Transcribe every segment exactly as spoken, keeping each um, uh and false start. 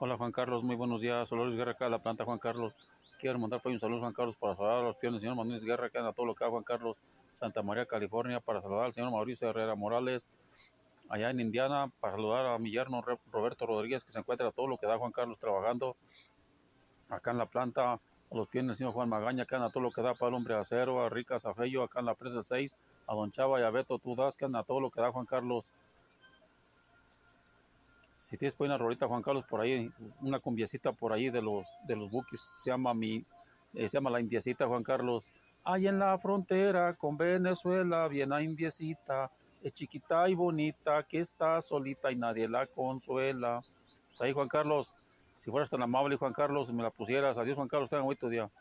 Hola Juan Carlos, muy buenos días. Soy Luis Guerra acá de la planta Juan Carlos. Quiero mandar pues, un saludo Juan Carlos para saludar a los piones del señor Manuel Guerra acá a todo lo que da Juan Carlos, Santa María, California, para saludar al señor Mauricio Herrera Morales, allá en Indiana, para saludar a mi yerno Roberto Rodríguez, que se encuentra a todo lo que da Juan Carlos trabajando acá en la planta, a los piones del señor Juan Magaña, que anda a todo lo que da para el hombre de acero, a Rica Zafello, acá en la presa seis, a Don Chava y a Beto Tudas, que anda a todo lo que da Juan Carlos. Si tienes por una rolita Juan Carlos por ahí, una cumbiecita por ahí de los de los Bukis, se llama mi eh, se llama La Indiecita Juan Carlos. Ahí en la frontera con Venezuela, bien la indiecita, es chiquita y bonita, que está solita y nadie la consuela. Está ahí Juan Carlos, si fueras tan amable Juan Carlos, me la pusieras. Adiós Juan Carlos, tengan un bonito día.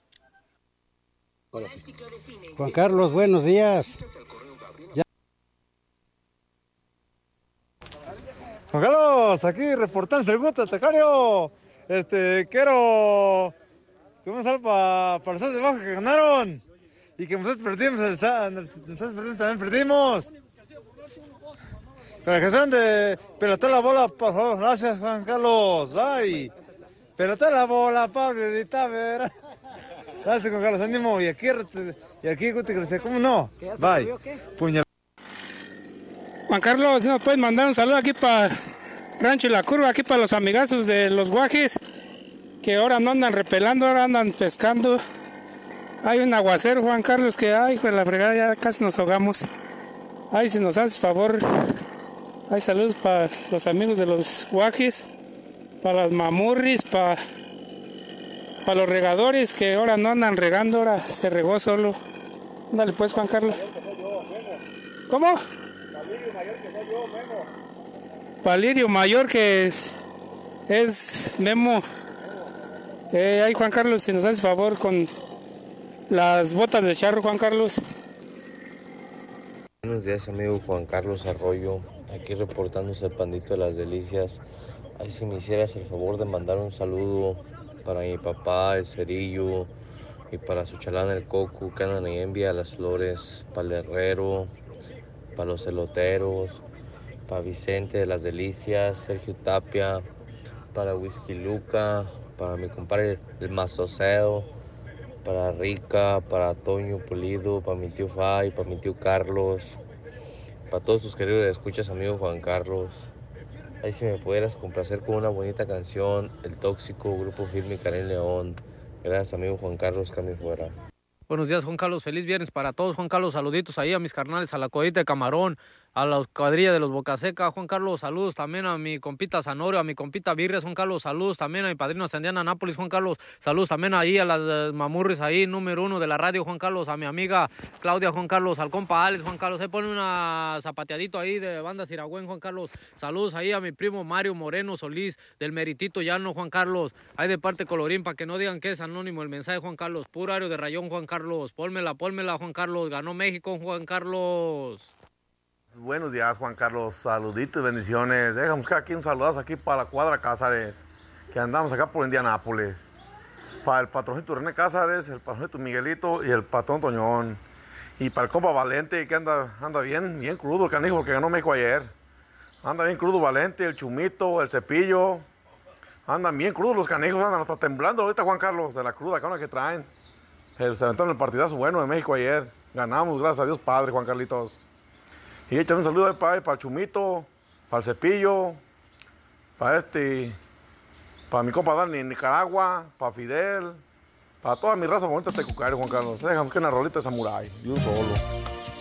Juan Carlos, buenos días. Ya. Juan Carlos, aquí reportando el gusto, Tacario. Este, quiero que vamos a hablar para pa los de bajo que ganaron y que nosotros perdimos, el, nosotros perdimos, también perdimos. Con la gestión de pelotear la bola, por favor, gracias Juan Carlos, bye. Pelotear la bola, Pablo, ver. Gracias Juan Carlos, ánimo, y aquí, y aquí, ¿cómo no? Bye. Puñal. Juan Carlos, ¿nos puedes mandar un saludo aquí para Rancho y la Curva, aquí para los amigazos de los guajes, que ahora no andan repelando, ahora andan pescando? Hay un aguacero, Juan Carlos, que ay, pues la fregada, ya casi nos ahogamos. Ay, si nos haces favor, hay saludos para los amigos de los guajes, para las mamurris, para, para los regadores, que ahora no andan regando, ahora se regó solo. Dale pues, Juan Carlos. ¿Cómo? Valirio Mayor, que es, es Memo. Eh, ahí Juan Carlos, si nos haces favor con las botas de charro, Juan Carlos. Buenos días, amigo Juan Carlos Arroyo, aquí reportándose el Pandito de las Delicias. Ahí si me hicieras el favor de mandar un saludo para mi papá, el Cerillo, y para su chalán, el Coco, que andan en Envia, las Flores, para el Herrero, para los eloteros, para Vicente de las Delicias, Sergio Tapia, para Whisky Luca, para mi compadre el Mazoceo, para Rica, para Toño Pulido, para mi tío Fay, para mi tío Carlos, para todos tus queridos escuchas, amigo Juan Carlos. Ahí si me pudieras complacer con una bonita canción, El Tóxico, Grupo Firme y Karen León. Gracias, amigo Juan Carlos, que me fuera. Buenos días, Juan Carlos. Feliz viernes para todos. Juan Carlos, saluditos ahí a mis carnales, a la Codita de Camarón, a la cuadrilla de los Bocaseca. Juan Carlos, saludos también a mi compita Zanorio, a mi compita Virres. Juan Carlos, saludos también a mi padrino Ascendiana Nápoles. Juan Carlos, saludos también ahí a las mamurris ahí, número uno de la radio. Juan Carlos, a mi amiga Claudia. Juan Carlos, al compa Alex. Juan Carlos, se pone una zapateadito ahí de banda Siragüen. Juan Carlos, saludos ahí a mi primo Mario Moreno Solís del Meritito Llano. Juan Carlos, ahí de parte Colorín, para que no digan que es anónimo el mensaje. Juan Carlos, puro ario de rayón. Juan Carlos, pónmela, pónmela, Juan Carlos. Ganó México, Juan Carlos. Buenos días, Juan Carlos. Saluditos y bendiciones. Déjame buscar aquí un saludazo aquí para la cuadra Cázares, que andamos acá por Indianápolis. Para el patroncito René Cázares, el patroncito Miguelito y el patrón Toñón. Y para el compa Valente, que anda, anda bien, bien crudo el canijo, porque ganó México ayer. Anda bien crudo Valente, el Chumito, el Cepillo. Andan bien crudos los canijos, andan hasta temblando ahorita, Juan Carlos, de la cruda cana que traen. Se aventaron el partidazo bueno de México ayer. Ganamos, gracias a Dios Padre, Juan Carlitos. Y echan un saludo para, para el Chumito, para el Cepillo, para este, para mi compa Dani en Nicaragua, para Fidel, para toda mi raza bonita tecucario, Juan Carlos. Déjame que una rolita de samurái, de un solo.